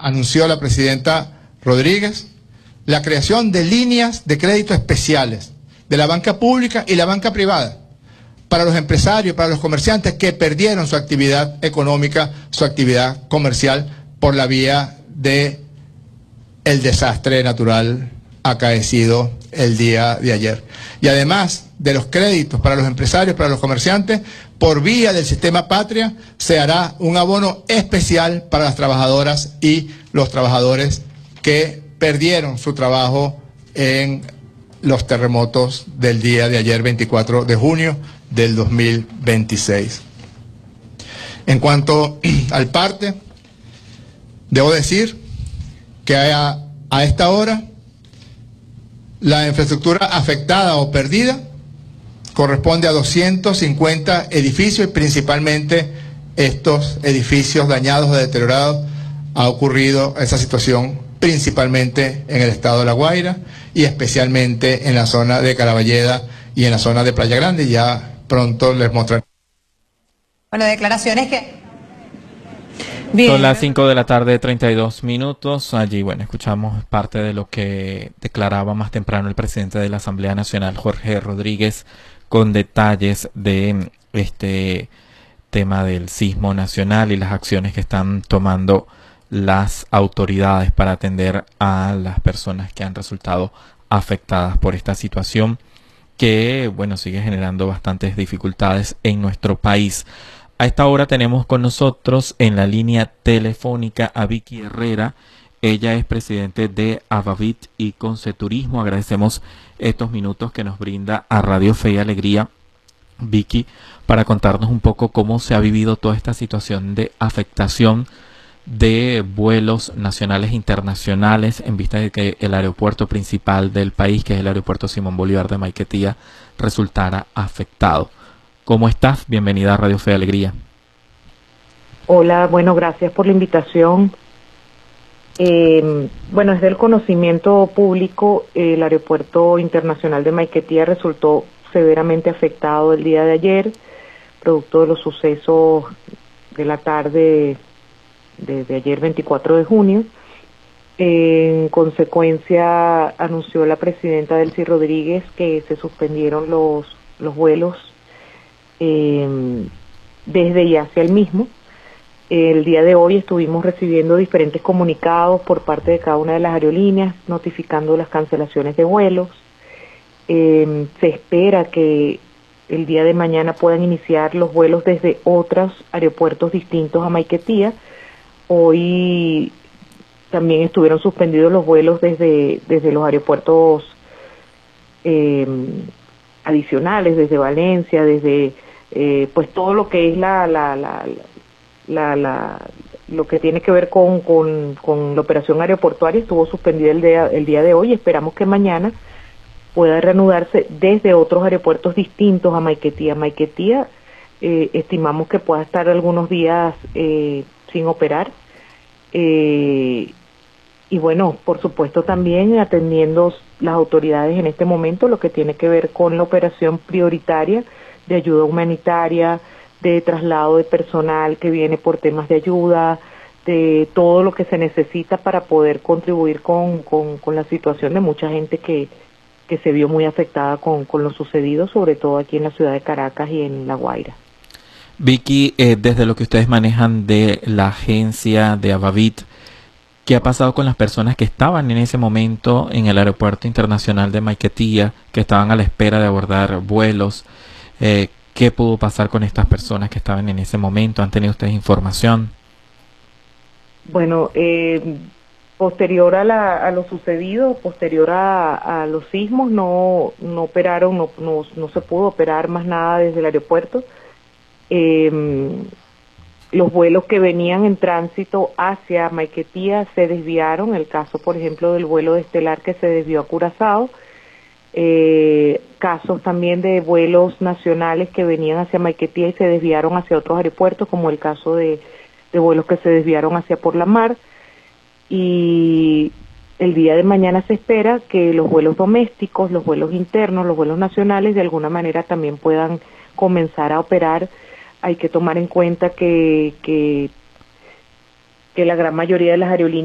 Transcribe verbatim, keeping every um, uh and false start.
anunció la presidenta Rodríguez la creación de líneas de crédito especiales de la banca pública y la banca privada para los empresarios, para los comerciantes que perdieron su actividad económica, su actividad comercial por la vía de el desastre natural acaecido el día de ayer. Y además de los créditos para los empresarios, para los comerciantes, por vía del sistema Patria, se hará un abono especial para las trabajadoras y los trabajadores que perdieron su trabajo en los terremotos del día de ayer, veinticuatro de junio del dos mil veintiséis. En cuanto al parte, debo decir que a, a esta hora la infraestructura afectada o perdida corresponde a doscientos cincuenta edificios y principalmente estos edificios dañados o deteriorados ha ocurrido esa situación principalmente en el estado de La Guaira y especialmente en la zona de Caraballeda y en la zona de Playa Grande. Ya pronto les mostraré. Bueno, declaraciones que... Bien. Son las cinco de la tarde, treinta y dos minutos. Allí, bueno, escuchamos parte de lo que declaraba más temprano el presidente de la Asamblea Nacional, Jorge Rodríguez, con detalles de este tema del sismo nacional y las acciones que están tomando las autoridades para atender a las personas que han resultado afectadas por esta situación que, bueno, sigue generando bastantes dificultades en nuestro país. A esta hora tenemos con nosotros en la línea telefónica a Vicky Herrera. Ella es presidente de Avavit y Conceturismo. Agradecemos estos minutos que nos brinda a Radio Fe y Alegría, Vicky, para contarnos un poco cómo se ha vivido toda esta situación de afectación de vuelos nacionales e internacionales en vista de que el aeropuerto principal del país, que es el aeropuerto Simón Bolívar de Maiquetía, resultara afectado. ¿Cómo estás? Bienvenida a Radio Fe y Alegría. Hola, bueno, gracias por la invitación. Eh, bueno, desde el conocimiento público, el aeropuerto internacional de Maiquetía resultó severamente afectado el día de ayer, producto de los sucesos de la tarde de, de ayer veinticuatro de junio. En consecuencia, anunció la presidenta Delcy Rodríguez que se suspendieron los, los vuelos eh, desde y hacia el mismo. El día de hoy estuvimos recibiendo diferentes comunicados por parte de cada una de las aerolíneas, notificando las cancelaciones de vuelos. Eh, se espera que el día de mañana puedan iniciar los vuelos desde otros aeropuertos distintos a Maiquetía. Hoy también estuvieron suspendidos los vuelos desde, desde los aeropuertos eh, adicionales, desde Valencia, desde eh, pues todo lo que es la, la, la, la, la lo que tiene que ver con, con, con la operación aeroportuaria estuvo suspendida el día, el día de hoy. Esperamos que mañana pueda reanudarse desde otros aeropuertos distintos a Maiquetía. Maiquetía eh, estimamos que pueda estar algunos días eh, sin operar. Eh, y bueno, por supuesto también atendiendo las autoridades en este momento lo que tiene que ver con la operación prioritaria de ayuda humanitaria, de traslado de personal que viene por temas de ayuda, de todo lo que se necesita para poder contribuir con, con, con la situación de mucha gente que, que se vio muy afectada con, con lo sucedido, sobre todo aquí en la ciudad de Caracas y en La Guaira. Vicky, eh, desde lo que ustedes manejan de la agencia de Avavit, ¿qué ha pasado con las personas que estaban en ese momento en el aeropuerto internacional de Maiquetía, que estaban a la espera de abordar vuelos? Eh, ¿Qué pudo pasar con estas personas que estaban en ese momento? ¿Han tenido ustedes información? Bueno, eh, posterior a, la, a lo sucedido, posterior a, a los sismos, no, no operaron, no, no, no se pudo operar más nada desde el aeropuerto. Eh, los vuelos que venían en tránsito hacia Maiquetía se desviaron, el caso por ejemplo del vuelo de Estelar que se desvió a Curazao, eh, casos también de vuelos nacionales que venían hacia Maiquetía y se desviaron hacia otros aeropuertos, como el caso de, de vuelos que se desviaron hacia Por la Mar. Y el día de mañana se espera que los vuelos domésticos, los vuelos internos, los vuelos nacionales de alguna manera también puedan comenzar a operar. Hay que tomar en cuenta que, que, que la gran mayoría de las aerolíneas